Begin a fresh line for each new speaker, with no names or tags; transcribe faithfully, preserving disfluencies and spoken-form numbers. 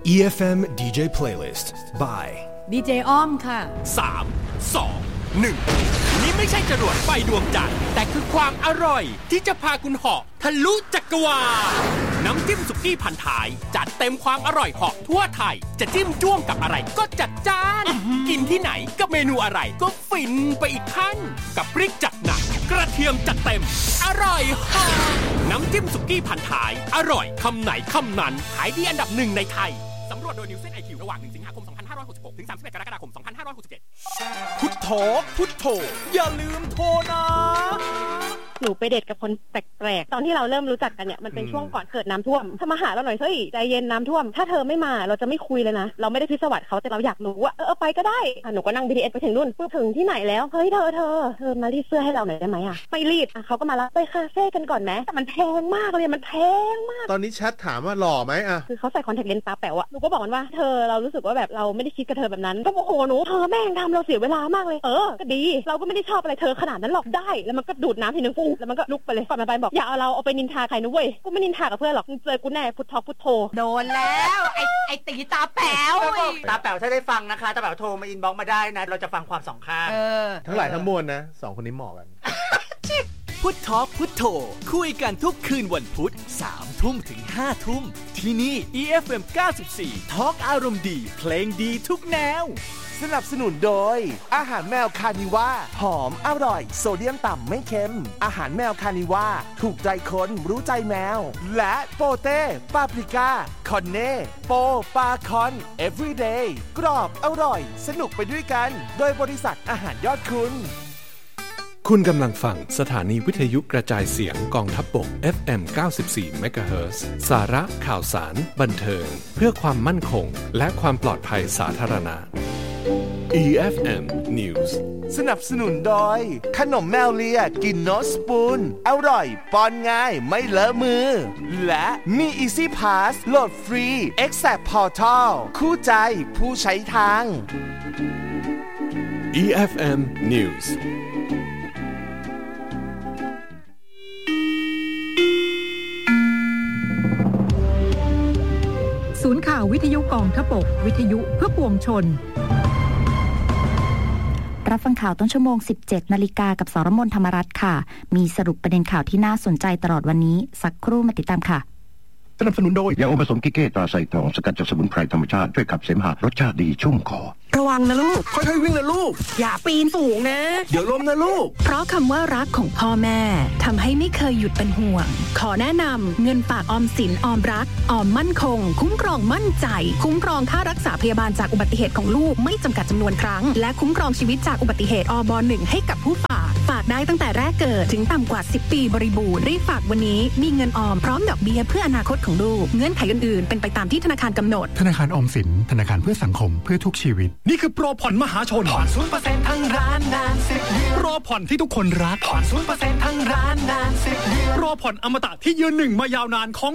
อี เอฟ เอ็ม ดี เจ Playlist by
ดี เจ อ้อมค่ะ
สาม สอง หนึ่งนี่ไม่ใช่จรวดไฟดวงจันทร์แต่คือความอร่อยที่จะพาคุณเหาะทะลุจักรวาลน้ำจิ้มสุกี้พันท้ายจัดเต็มความอร่อยเหาะทั่วไทยจะจิ้มจ้วงกับอะไรก็จัดจ้านกินที่ไหนกับเมนูอะไรก็ฟินไปอีกขั้นกับพริกจัดหนักกระเทียมจัดเต็มอร่อยเหาะน้ำจิ้มสุกี้พันท้ายอร่อยคำไหนคำนั้นขายดีอันดับหนึ่งในไทยสำรวจโดยนิวเซน ไอ คิว ระหว่างหนึ่งสิงหาคมสองพันห้าร้อยหกสิบหกถึงสามสิบเอ็ดกรกฎาคมสองพันห้าร้อยหกสิบเจ็ด
พุทโธพุทโธอย่าลืมโทรนะ
หนูไปเดทกับคนแปลกๆตอนที่เราเริ่มรู้จักกันเนี่ยมันเป็นช่วงก่อนเกิดน้ำท่วมถ้ามาหาเราหน่อยเฮ้ยใจเย็นน้ำท่วมถ้าเธอไม่มาเราจะไม่คุยเลยนะเราไม่ได้พิศวาสเขาแต่เราอยากรู้ว่าเออไปก็ได้หนูก็นั่ง บี ที เอส ไปถึงนู่นปุ๊บถึงที่ไหนแล้วเฮ้ยเธอเธอเธอมารีดเสื้อให้เราหน่อยได้ไหมอ่ะไม่รีดเขาก็มารับไปคาเฟ่กันก่อนไหมแต่มันแพงมากเลยมันแพงมาก
ตอนนี้แชทถามว่าหล่อไหมอ่ะ
คือเขาใส่คอนแทคเลนส์ตาแป๋วอะหนูก็บอกมันว่าเธอเรารู้สึกว่าแบบเราไม่ได้คิดกับเธอแบบนั้นก็โอ้โหหนูเธอแม่งทำเราเสียเวลามากเลยเออก็ดีเราก็ไม่ได้ชอบอะไรเธอขนาดนั้นหรอกได้แล้วมันก็ดูดน้ำทีนึงฟูแล้วมันก็ลุกไปเลยก่อนมาไปบอกอย่าเอาเราเอาไปนินทาใครนะเว้ยกูไม่นินทากับเพื่อนหรอกมึงเจอกูแน่พุทโธพุทโธ
โดนแล้วไอ้ไอ้ตีตาแป๋ว
ตาแป๋วถ้าได้ฟังนะคะตาแป๋วโทรมาอินบ็อกซ์มาได้นะเราจะฟังความสองข้าง
ทั้งหลายทั้งมวลนะสองคนนี้เหมาะกัน
พุทโธพุทโธคุยกันทุกคืนวันพุธสามทุ่มถึงห้าทุ่มที่นี่ อี เอฟ เอ็ม เก้าสิบสี่ ทอล์กอารมณ์ดีเพลงดีทุกแนว
สนับสนุนโดยอาหารแมวคานิว่าหอมอร่อยโซเดียมต่ำไม่เค็มอาหารแมวคานิว่าถูกใจคนรู้ใจแมวและโปเต้ปาปริก้าคอนเน่โปปาคอน everyday กรอบอร่อยสนุกไปด้วยกันโดยบริษัทอาหารยอดคุณ
คุณกำลังฟังสถานีวิทยุกระจายเสียงกองทัพบก เอฟ เอ็ม เก้าสิบสี่ เมกะเฮิรตซ์ สาระข่าวสารบันเทิงเพื่อความมั่นคงและความปลอดภัยสาธารณะ อี เอฟ เอ็ม News
สนับสนุนโดยขนมแมวเลียกินโนสปูนอร่อยป้อนง่ายไม่เลอะมือและมี Easy Pass โหลดฟรี Exact Portal คู่ใจผู้ใช้ทาง
อี เอฟ เอ็ม News
ศูนย์ข่าววิทยุกองทพบกวิทยุเพื่อปวงชน
รับฟังข่าวต้นชั่วโมง สิบเจ็ดนาฬิกากับสรมนธรรมรัตน์ค่ะมีสรุปประเด็นข่าวที่น่าสนใจตลอดวันนี้สักครู่มาติดตามค่ะ
สนับสนุนโดยยาอมผสมกิเก้ตราไซทองสกัดจากสมุนไพรธรรมชาติช่วยขับเสมหะรสชาติดีชุ่มคอ
ระวังนะลูกค่อยๆวิ่งนะลูกอย่าปีนสูงนะเดี๋ยวล้มนะลูก
เพราะคำว่ารักของพ่อแม่ทำให้ไม่เคยหยุดเป็นห่วงขอแนะนำเงินฝากออมสินออมรักออมมั่นคงคุ้มครองมั่นใจคุ้มครองค่ารักษาพยาบาลจากอุบัติเหตุของลูกไม่จำกัดจำนวนครั้งและคุ้มครองชีวิตจากอุบัติเหตุอบหนึ่งให้กับผู้ฝากฝากได้ตั้งแต่แรกเกิดถึงต่ำกว่าสิบปีบริบูรณ์รีบฝากวันนี้มีเงินออมพร้อมดอกเบี้ยเพื่ออนาคตของลูกเงื่อนไขอื่นๆเป็นไปตามที่ธนาคารกำหนด
ธนาคารออมสินธนาคารเพื่อสังคมเพื่อทุกชีวิต
นี่คือโปรผ่อนมหาชน
ผ่อน ศูนย์เปอร์เซ็นต์ ทั้งร้านนานสิบเดือน
โปรผ่อนที่ทุกคนรัก
ผ่อน ศูนย์เปอร์เซ็นต์ ทั้งร้านนานสิบเดือน
โปรผ่อนอมตะที่ยืนหนึ่งมายาวนานของ